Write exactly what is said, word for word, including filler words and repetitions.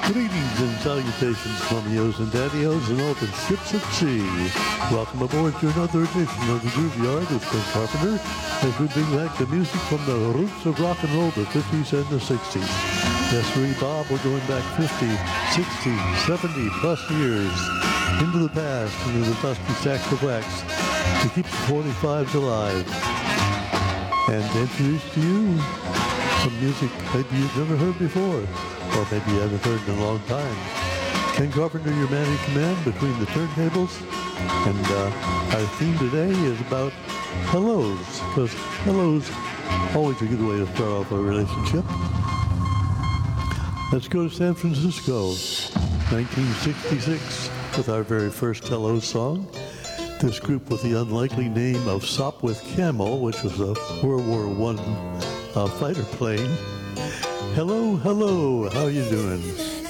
Greetings and salutations, mummios and daddios and all the ships at sea. Welcome aboard to another edition of the Grooveyard with Clint Carpenter as we bring back the music from the roots of rock and roll, the fifties and the sixties. Yes, we, Bob, we're going back fifty, sixty, seventy plus years into the past, into the dusty sacks of wax to keep the forty-fives alive. And to introduce to you some music maybe you've never heard before, or maybe you haven't heard in a long time. Ken Carpenter, your man in command between the turntables. And uh, our theme today is about hellos, because hellos always a good way to start off a relationship. Let's go to San Francisco, nineteen sixty-six, with our very first hello song. This group with the unlikely name of Sopwith Camel, which was a World War One uh, fighter plane. Hello, hello, how you doing?